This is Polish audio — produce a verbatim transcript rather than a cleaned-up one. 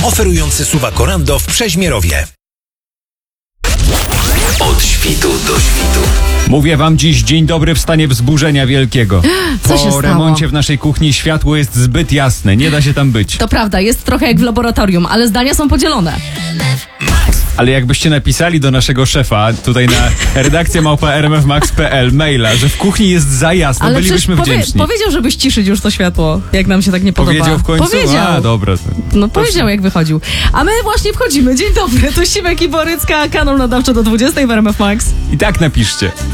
oferujący Suwa Corando w Przeźmierowie. Od świtu do świtu. Mówię wam dziś dzień dobry w stanie wzburzenia wielkiego. Co po się stało? remoncie w naszej kuchni światło jest zbyt jasne, nie da się tam być. To prawda, jest trochę jak w laboratorium, ale zdania są podzielone. Ale jakbyście napisali do naszego szefa, tutaj na redakcja małpa r m f max kropka p l maila, że w kuchni jest za jasno, Ale bylibyśmy przecież powie, wdzięczni. powiedział, żeby ściszyć już to światło, jak nam się tak nie podoba. Powiedział w końcu? Powiedział. A, dobra. No powiedział, jak wychodził. A my właśnie wchodzimy. Dzień dobry, tu Simek i Borycka, kanał nadawczy do dwudziestej w R M F Max. I tak napiszcie.